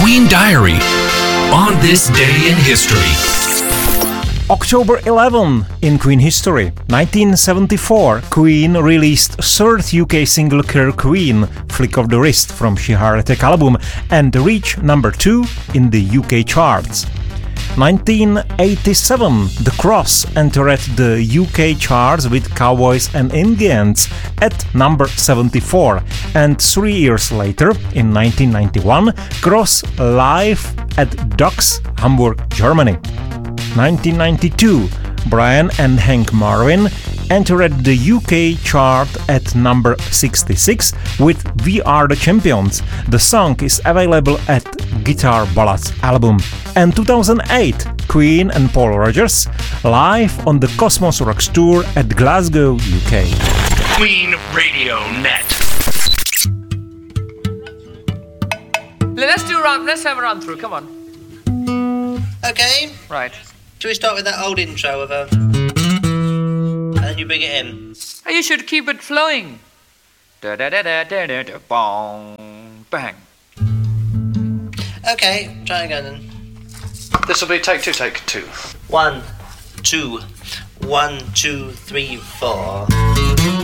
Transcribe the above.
Queen Diary on this day in history. October 11 in Queen history. 1974, Queen released third UK single Killer Queen, Flick of the Wrist from She Heart Attack album, and reached number 2 in the UK charts. 1987, The Cross entered the UK charts with Cowboys and Indians at number 74, and 3 years later, in 1991, Cross live at Docks, Hamburg, Germany. 1992, Brian and Hank Marvin entered the UK chart at number 66 with We Are the Champions. The song is available at Guitar Ballads album. And 2008, Queen and Paul Rogers live on the Cosmos Rocks Tour at Glasgow, UK. Queen Radio Net. Let's have a run through, come on. Okay. Right. Shall we start with that old intro of a... and then you bring it in? You should keep it flowing. Da da da da da da da bong bang. Okay, try again then. This will be take two. 1, 2, 1, 2, 3, 4.